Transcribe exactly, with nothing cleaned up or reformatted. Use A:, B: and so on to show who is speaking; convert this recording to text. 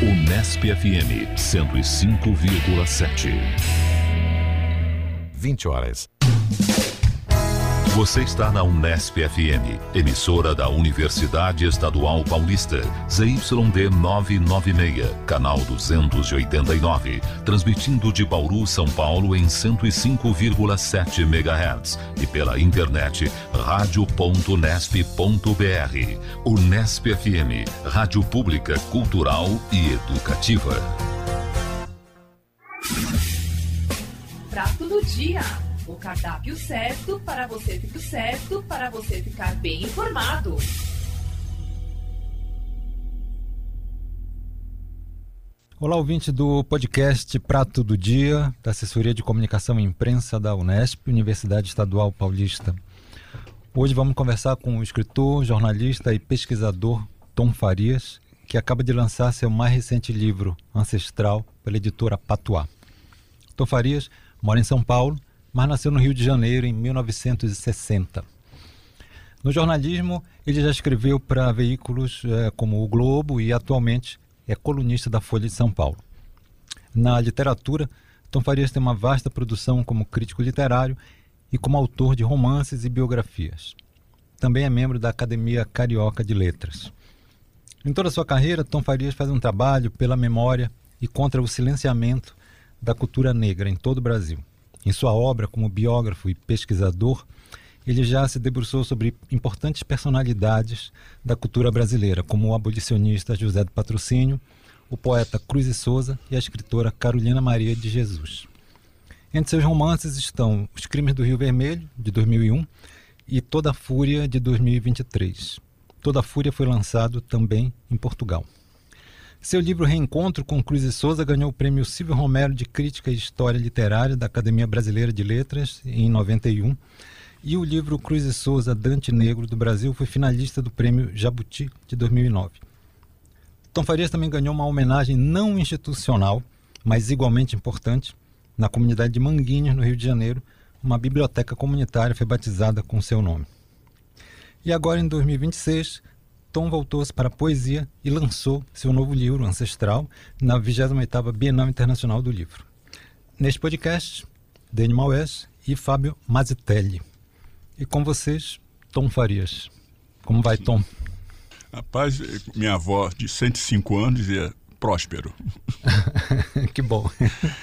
A: Unesp F M cento e cinco vírgula sete.
B: vinte horas.
A: Você está na Unesp F M, emissora da Universidade Estadual Paulista, Z Y D novecentos e noventa e seis, canal duzentos e oitenta e nove, transmitindo de Bauru, São Paulo em cento e cinco vírgula sete megahertz e pela internet rádio ponto unesp ponto br. Unesp F M, rádio pública, cultural e educativa.
C: Prato do dia. O cardápio certo para você ficar certo, para você ficar bem informado.
D: Olá, ouvinte do podcast Prato do Dia, da Assessoria de Comunicação e Imprensa da Unesp, Universidade Estadual Paulista. Hoje vamos conversar com o escritor, jornalista e pesquisador Tom Farias, que acaba de lançar seu mais recente livro, Ancestral, pela editora Patuá. Tom Farias mora em São Paulo, mas nasceu no Rio de Janeiro em mil novecentos e sessenta. No jornalismo, ele já escreveu para veículos é, como o Globo e atualmente é colunista da Folha de São Paulo. Na literatura, Tom Farias tem uma vasta produção como crítico literário e como autor de romances e biografias. Também é membro da Academia Carioca de Letras. Em toda a sua carreira, Tom Farias faz um trabalho pela memória e contra o silenciamento da cultura negra em todo o Brasil. Em sua obra como biógrafo e pesquisador, ele já se debruçou sobre importantes personalidades da cultura brasileira, como o abolicionista José do Patrocínio, o poeta Cruz e Souza e a escritora Carolina Maria de Jesus. Entre seus romances estão Os Crimes do Rio Vermelho, de dois mil e um, e Toda a Fúria, de dois mil e vinte e três. Toda a Fúria foi lançado também em Portugal. Seu livro Reencontro com Cruz e Souza ganhou o prêmio Silvio Romero de Crítica e História Literária da Academia Brasileira de Letras em noventa e um, e o livro Cruz e Souza, Dante Negro do Brasil foi finalista do prêmio Jabuti de dois mil e nove. Tom Farias também ganhou uma homenagem não institucional, mas igualmente importante, na comunidade de Manguinhos, no Rio de Janeiro. Uma biblioteca comunitária foi batizada com seu nome. E agora, em dois mil e vinte e seis, Tom voltou-se para a poesia e lançou seu novo livro, Ancestral, na vigésima oitava Bienal Internacional do Livro. Neste podcast, Dani Maués e Fábio Mazitelli. E com vocês, Tom Farias. Como vai, Tom?
E: Rapaz, minha avó de cento e cinco anos dizia próspero.
D: Que bom.